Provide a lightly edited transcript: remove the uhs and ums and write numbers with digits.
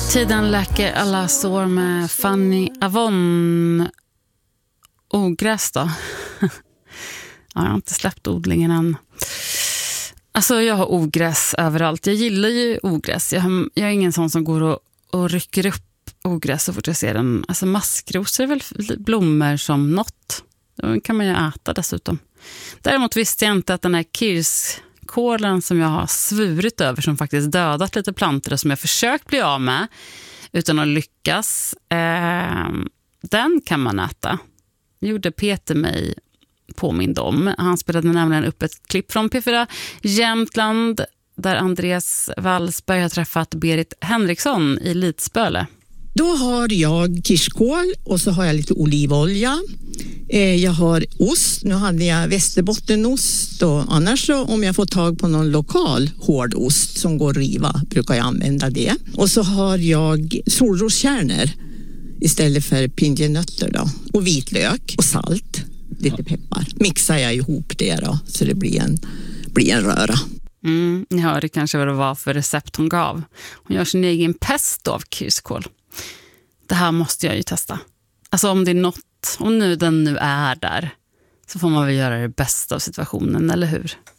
Tiden läker alla sår med Fanny Avon. Ogräs då. Jag har inte släppt odlingen än. Alltså jag har ogräs överallt. Jag gillar ju ogräs. Jag är ingen sån som går och rycker upp ogräs så fort jag ser den. Alltså maskrosor är väl blommor som något. Då kan man ju äta dessutom. Däremot visste jag inte att den här kirskålen som jag har svurit över, som faktiskt dödat lite plantor som jag försökt bli av med utan att lyckas, den kan man äta. Gjorde Peter mig påmind om. Han spelade nämligen upp ett klipp från P4 Jämtland där Andreas Wallsberg har träffat Berit Henriksson i Lidspöle. Då har jag kirskål och så har jag lite olivolja. Jag har ost. Nu hade jag Västerbottenost och annars så, om jag får tag på någon lokal hårdost som går att riva brukar jag använda det. Och så har jag solroskärnor istället för pinjenötter då. Och vitlök och salt. Lite peppar. Mixar jag ihop det då så det blir en röra. Ni hörde kanske vad det var för recept hon gav. Hon gör sin egen pesto av kirskål. Det här måste jag ju testa. Alltså om det är något, om nu den nu är där, så får man väl göra det bästa av situationen, eller hur?